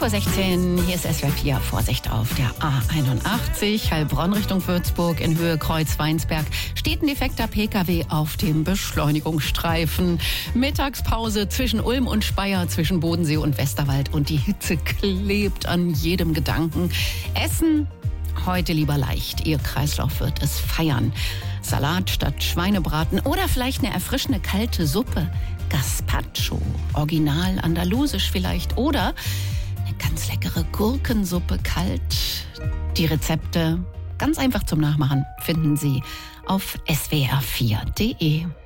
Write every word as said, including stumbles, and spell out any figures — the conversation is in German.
zwölf Uhr sechzehn, hier ist S W R vier, Vorsicht auf der A einundachtzig, Heilbronn Richtung Würzburg in Höhe Kreuz-Weinsberg steht ein defekter Pkw auf dem Beschleunigungsstreifen. Mittagspause zwischen Ulm und Speyer, zwischen Bodensee und Westerwald und die Hitze klebt an jedem Gedanken. Essen heute lieber leicht, Ihr Kreislauf wird es feiern. Salat statt Schweinebraten oder vielleicht eine erfrischende kalte Suppe. Gazpacho, original andalusisch vielleicht. Oder eine ganz leckere Gurkensuppe kalt. Die Rezepte, ganz einfach zum Nachmachen, finden Sie auf S W R vier Punkt de.